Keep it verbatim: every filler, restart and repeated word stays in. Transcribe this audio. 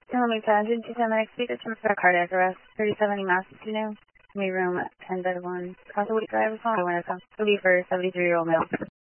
Kilometer one hundred two seven next week, attempt for a cardiac arrest, thirty-seven Massachusetts, me room ten bed one, Causeway Drive, Sonoma, Winnetka. It'll be for seventy-three year old male.